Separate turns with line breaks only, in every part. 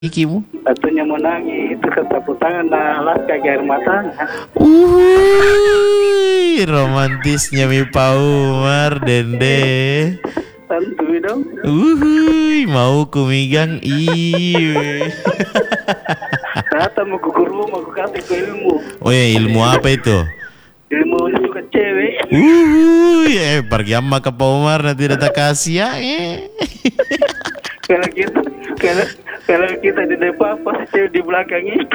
Ikimu?
Satunya mau nangis itu ketepuk tangan las kaki air mata.
Romantisnya mi Pak Umar Dende.
Santuy dong.
Mau kumigang iwe.
Datang mau ke guru mau ke kasih ke ilmu.
Oh ya, ilmu apa itu?
Ilmu suka cewek.
Pergi amma ke Pak Umar nanti data kasih ya.
Kalau kita di depan apa cewek di belakang itu.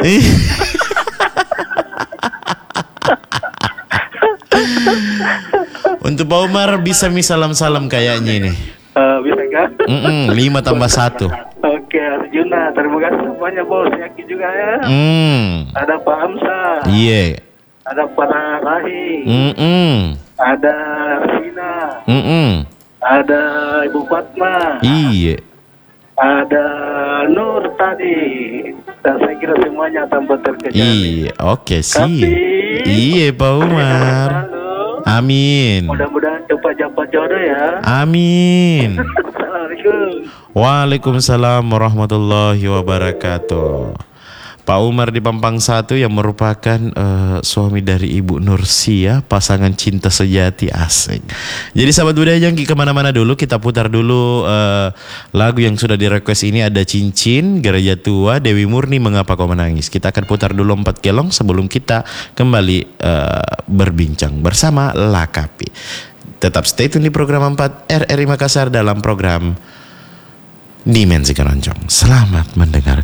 Untuk Pak Umar bisa mi salam-salam kayaknya ini.
Bisa kan?
5+1.
Oke, Arjuna, terima kasih semuanya bos. Yakin juga ya. Ada Pak Hamsa.
Iya.
Ada Pak Rahi. Ada Rina. Ada Ibu Fatma.
Iya.
Ada Nur tadi. Dan saya kira semuanya tanpa terkecuali.
Iya, oke sih. Iya Pak Umar. Amin.
Mudah-mudahan cepat dapat jodoh ya.
Amin.
Assalamualaikum.
Waalaikumsalam warahmatullahi wabarakatuh. Pak Umar di Pampang 1 yang merupakan suami dari Ibu Nursia, pasangan cinta sejati, asik. Jadi sahabat budaya jangan kemana-mana dulu, kita putar dulu lagu yang sudah di-request ini. Ada Cincin, Gereja Tua, Dewi Murni, Mengapa Kau Menangis. Kita akan putar dulu 4 kelong sebelum kita kembali berbincang bersama Lakapi. Tetap stay tune di program 4 RRI Makassar dalam program Dimensi Keroncong. Selamat mendengarkan.